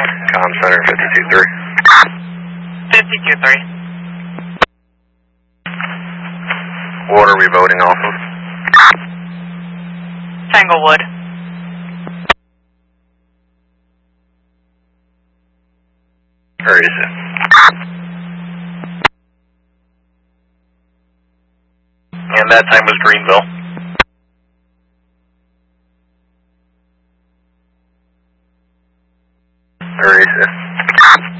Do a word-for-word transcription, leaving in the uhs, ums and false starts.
Com Center fifty-two three. fifty-two three. What are we voting off of? Tanglewood. Where is it? And that time was Greenville. Where is it?